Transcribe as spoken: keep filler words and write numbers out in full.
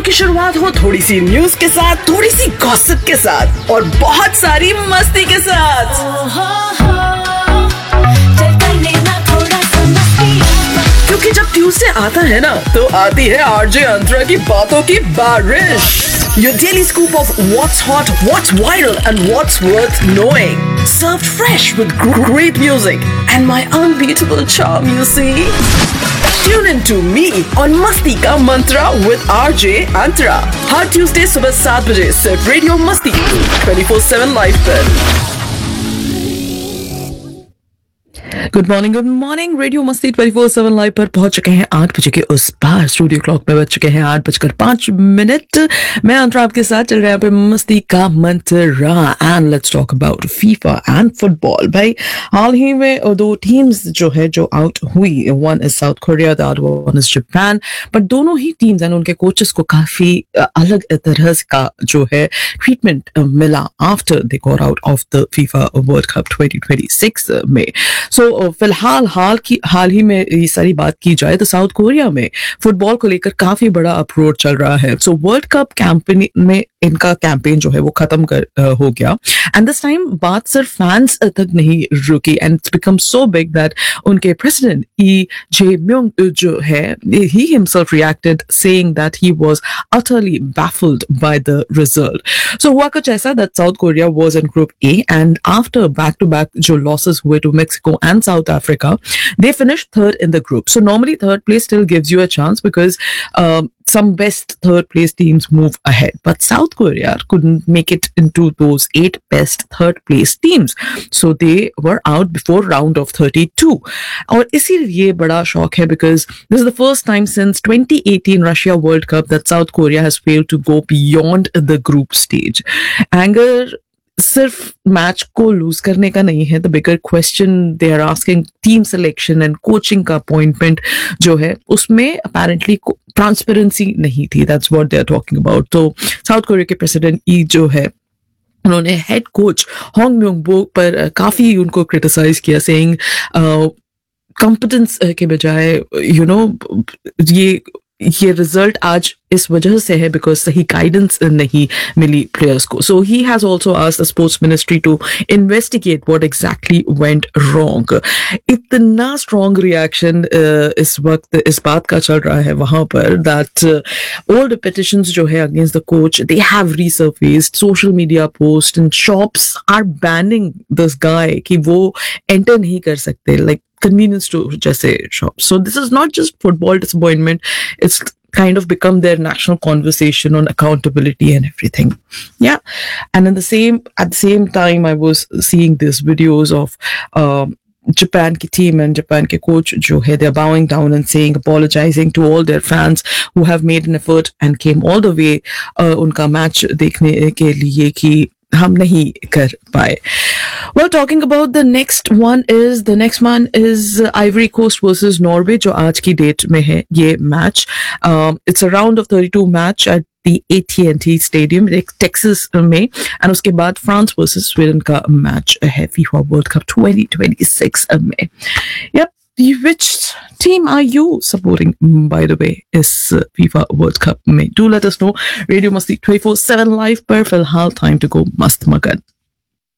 की शुरुआत हो थोड़ी सी न्यूज के साथ, थोड़ी सी गॉसिप के साथ और बहुत सारी मस्ती के साथ। क्योंकि जब ट्यूसडे आता है ना, तो आती है आरजे अंतरा की बातों की बारिश। Your daily scoop of what's hot, what's viral, and what's worth knowing. Served fresh with great music and my unbeatable charm, you see. Tune in to me on Masti Ka Mantra with R J Antara. Her Tuesday सुबह सात बजे सिर्फ radio मस्ती twenty four seven live पर। Good morning good morning radio मस्ती twenty four seven live पर पहुंच चुके हैं आठ बजे के उस पार। स्टूडियो क्लॉक में बज चुके हैं आठ बजकर पांच मिनट। मैं अंतरा आपके साथ चल रहे हैं पे मस्ती का मंत्रा and let's talk about FIFA and football. भाई हाल ही में दो टीम्स जो है जो आउट हुई, one is south Korea, the other one is Japan, but दोनों ही टीम्स एंड उनके कोचेस को काफी अलग तरह का जो है ट्रीटमेंट मिला after they got out of the FIFA world cup twenty twenty six में। सो so, फिलहाल हाल की हाल ही में ये सारी बात की जाए तो साउथ कोरिया में फुटबॉल को लेकर काफी बड़ा अप्रोच चल रहा है। सो वर्ल्ड कप कैंपेन में इनका कैंपेन जो है वो खत्म कर uh, हो गया एंड दिस टाइम बात सिर्फ फैंस तक नहीं रुकी and it's become so big that उनके प्रेसिडेंट ई जे म्योंग जो है he himself reacted saying that he was utterly baffled by the result. So हुआ कुछ ऐसा that South Korea was in Group A and after back-to-back जो losses हुए to Mexico and South Africa, they finished third in the group. So normally third place still gives you a chance because um, some best third place teams move ahead. But South Korea couldn't make it into those eight best third place teams. So they were out before round of thirty-two. और इसीलिए बड़ा शौक है because this is the first time since twenty eighteen Russia World Cup that South Korea has failed to go beyond the group stage. Anger सिर्फ match को loose करने का नहीं है। The bigger question they are asking team selection and coaching का appointment जो है उसमें अपेरेंटली ट्रांसपेरेंसी नहीं थी। That's what they are talking about. तो साउथ कोरिया के प्रेसिडेंट ई जो है उन्होंने हेड कोच होंग म्योंग बो पर काफी उनको क्रिटिसाइज किया, सेइंग कॉम्पिटेंस के बजाय यू नो ये ये रिजल्ट आज इस वजह से है बिकॉज सही गाइडेंस नहीं मिली प्लेयर्स को। सो he has also asked the sports ministry to investigate what exactly went wrong. इतना स्ट्रॉन्ग रिएक्शन इस वक्त इस बात का चल रहा है वहां पर दैट ओल्ड पिटिशंस जो है against the coach they have रिसर्फेस्ड, social media post and shops are banning this guy कि वो एंटर नहीं कर सकते, लाइक convenience store जैसे shops. So this is not just football disappointment, it's kind of become their national conversation on accountability and everything. Yeah. And in the same at the same time I was seeing these videos of um Japan ki team and Japan ke coach jo hai, they're bowing down and saying, apologizing to all their fans who have made an effort and came all the way uh, unka match dekhne ke liye ki हम नहीं कर पाए। Well, talking about the next one is the next one is Ivory Coast versus Norway जो आज की date में है ये match. um, it's a round of thirty-two match at the A T and T Stadium Texas में and उसके बाद France versus Sweden का मैच है FIFA world cup twenty twenty six में। Yep. Which team are you supporting, by the way, is FIFA World Cup में? Do let us know. Radio Masti twenty four seven live पर फिलहाल time to go मस्त मगन।